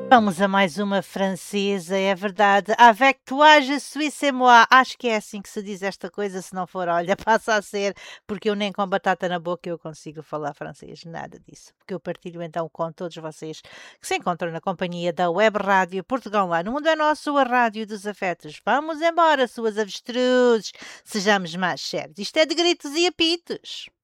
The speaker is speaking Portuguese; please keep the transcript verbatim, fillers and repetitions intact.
Vamos a mais uma francesa, é verdade. Avec toi, je suis c'est moi. Acho que é assim que se diz esta coisa, se não for, olha, passa a ser, porque eu nem com batata na boca eu consigo falar francês, nada disso. Porque eu partilho então com todos vocês que se encontram na companhia da Web Rádio Portugal lá no Mundo é Nosso, a Rádio dos Afetos. Vamos embora, suas avestruzes, sejamos mais sérios. Isto é de gritos e apitos.